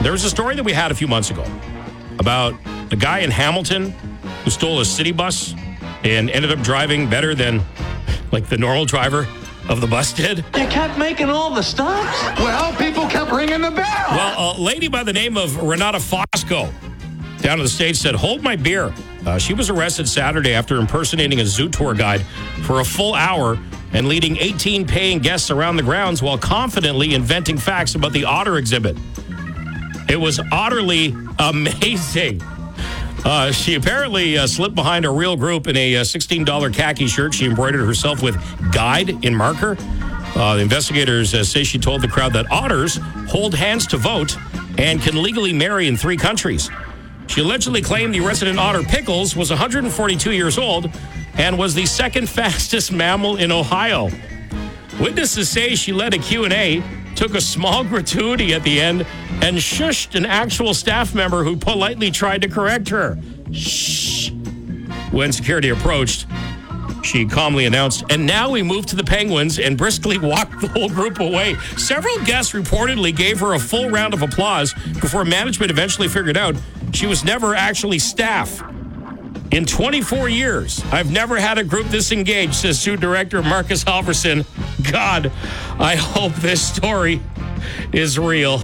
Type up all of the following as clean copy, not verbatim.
There was a story that we had a few months ago about a guy in Hamilton who stole a city bus and ended up driving better than like the normal driver of the bus did. You kept making all the stops. Well, people kept ringing the bell. Well, a lady by the name of Renata Fosco down in the States said, "Hold my beer." She was arrested Saturday after impersonating a zoo tour guide for a full hour and leading 18 paying guests around the grounds while confidently inventing facts about the otter exhibit. It was utterly amazing. She apparently slipped behind a real group in a $16 khaki shirt she embroidered herself with "guide" in marker. The investigators say she told the crowd that otters hold hands to vote and can legally marry in 3 countries. She allegedly claimed the resident otter Pickles was 142 years old and was the second fastest mammal in Ohio. Witnesses say she led a Q&A, took a small gratuity at the end, and shushed an actual staff member who politely tried to correct her. Shh. When security approached, she calmly announced, "And now we move to the penguins," and briskly walked the whole group away. Several guests reportedly gave her a full round of applause before management eventually figured out she was never actually staff. "In 24 years, I've never had a group this engaged," says Zoo Director Marcus Halverson. God, I hope this story is real.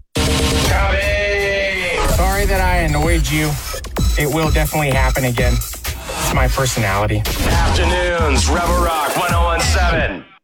Sorry that I annoyed you. It will definitely happen again. It's my personality. Afternoons, Rebel Rock 101.7.